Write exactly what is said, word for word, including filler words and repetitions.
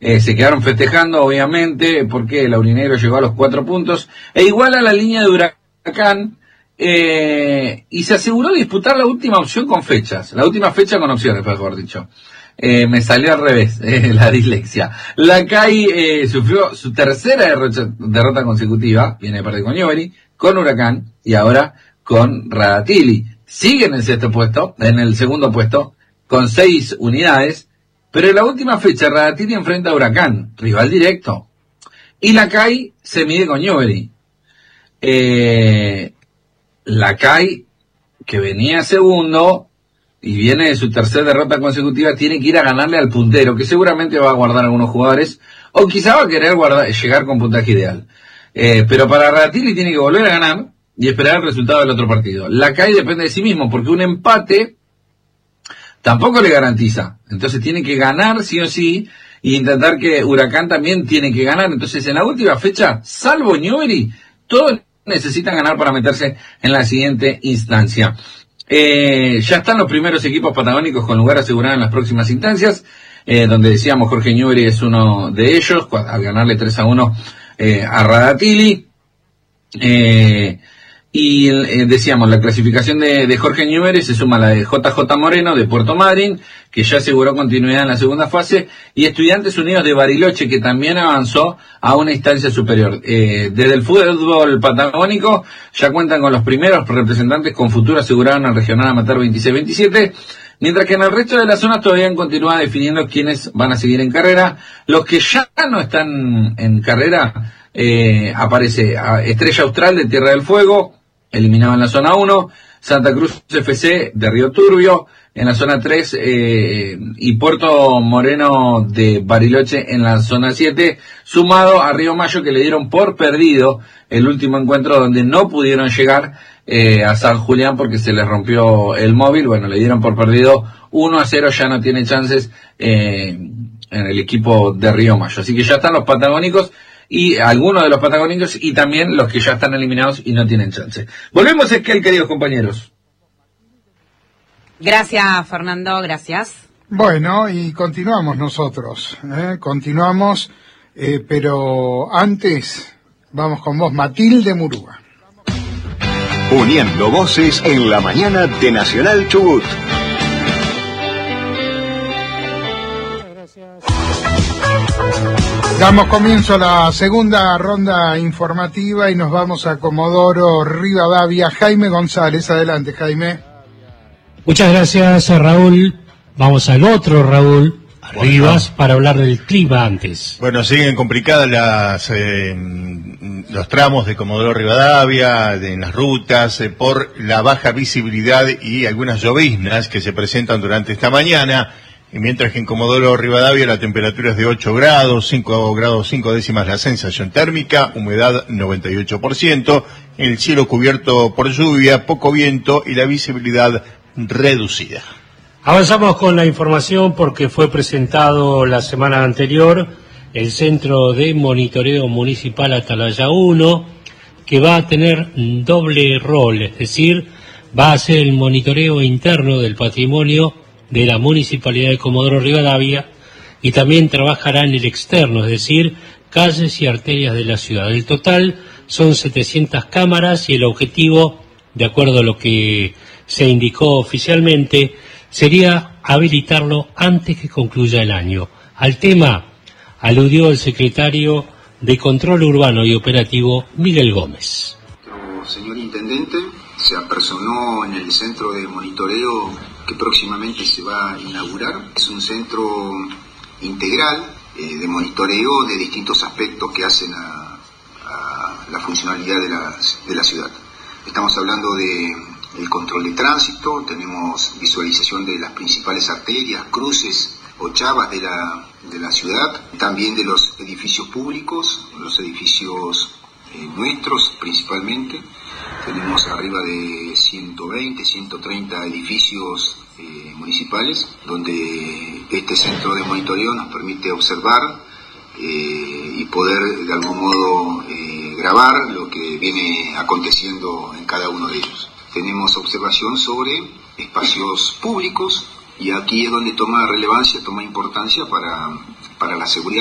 Eh, se quedaron festejando, obviamente, porque el aurinegro llegó a los cuatro puntos, e igual a la línea de Huracán, eh, y se aseguró disputar la última opción con fechas, la última fecha con opciones, mejor dicho. Eh, me salió al revés, eh, la dislexia. La C A I eh, sufrió su tercera derrota, derrota consecutiva, viene de perder con Newbery, con Huracán, y ahora con Radatili. Sigue en el sexto puesto, en el segundo puesto, con seis unidades, pero en la última fecha Radatili enfrenta a Huracán, rival directo. Y la C A I se mide con Newbery. Eh, la C A I, que venía segundo, y viene de su tercera derrota consecutiva, tiene que ir a ganarle al puntero, que seguramente va a guardar algunos jugadores, o quizá va a querer guardar, llegar con puntaje ideal. Eh, pero para Radatili tiene que volver a ganar, y esperar el resultado del otro partido. La C A I depende de sí mismo, porque un empate tampoco le garantiza. Entonces tiene que ganar sí o sí, y intentar que Huracán también tiene que ganar. Entonces en la última fecha, salvo Newbery, todos necesitan ganar para meterse en la siguiente instancia. Eh, ya están los primeros equipos patagónicos con lugar asegurado en las próximas instancias, eh, donde decíamos Jorge Newbery es uno de ellos, al ganarle tres a uno eh, a Radatili. Eh, Y eh, decíamos, la clasificación de, de Jorge Newbery se suma a la de J J Moreno de Puerto Madryn, que ya aseguró continuidad en la segunda fase, y Estudiantes Unidos de Bariloche, que también avanzó a una instancia superior. Eh, desde el fútbol patagónico ya cuentan con los primeros representantes con futuro asegurado en el Regional Amateur veintiséis veintisiete, mientras que en el resto de las zonas todavía continúa definiendo quiénes van a seguir en carrera. Los que ya no están en carrera, eh, aparece Estrella Austral de Tierra del Fuego, eliminado en la zona uno, Santa Cruz F C de Río Turbio en la zona tres, eh, y Puerto Moreno de Bariloche en la zona siete, sumado a Río Mayo, que le dieron por perdido el último encuentro donde no pudieron llegar eh, a San Julián porque se les rompió el móvil. Bueno, le dieron por perdido uno a cero, ya no tiene chances eh, en el equipo de Río Mayo. Así que ya están los patagónicos, y algunos de los patagónicos, y también los que ya están eliminados y no tienen chance. Volvemos, es que queridos compañeros. Gracias, Fernando, gracias. Bueno, y continuamos nosotros, ¿eh? continuamos, eh, pero antes vamos con vos, Matilde Murúa. Uniendo voces en la mañana de Nacional Chubut. Damos comienzo a la segunda ronda informativa y nos vamos a Comodoro Rivadavia. Jaime González, adelante, Jaime. Muchas gracias, Raúl. Vamos al otro Raúl, a Rivas, bueno, para hablar del clima antes. Bueno, siguen complicadas las eh, los tramos de Comodoro Rivadavia, de, en las rutas, eh, por la baja visibilidad y algunas lloviznas que se presentan durante esta mañana. Y mientras que en Comodoro Rivadavia la temperatura es de ocho grados, cinco grados cinco décimas la sensación térmica, humedad noventa y ocho por ciento, el cielo cubierto por lluvia, poco viento y la visibilidad reducida. Avanzamos con la información porque fue presentado la semana anterior el Centro de Monitoreo Municipal Atalaya uno, que va a tener doble rol, es decir, va a ser el monitoreo interno del patrimonio de la Municipalidad de Comodoro Rivadavia, y también trabajará en el externo, es decir, calles y arterias de la ciudad. El total son setecientas cámaras y el objetivo, de acuerdo a lo que se indicó oficialmente, sería habilitarlo antes que concluya el año. Al tema aludió el secretario de Control Urbano y Operativo, Miguel Gómez. Señor Intendente, se apersonó en el centro de monitoreo que próximamente se va a inaugurar. Es un centro integral eh, de monitoreo de distintos aspectos que hacen a, a la funcionalidad de la, de la ciudad. Estamos hablando de el control de tránsito, tenemos visualización de las principales arterias, cruces o chavas de la, de la ciudad, también de los edificios públicos, los edificios eh, nuestros principalmente. Tenemos arriba de ciento veinte, ciento treinta edificios eh, municipales, donde este centro de monitoreo nos permite observar eh, y poder de algún modo eh, grabar lo que viene aconteciendo en cada uno de ellos. Tenemos observación sobre espacios públicos, y aquí es donde toma relevancia, toma importancia para, para la seguridad.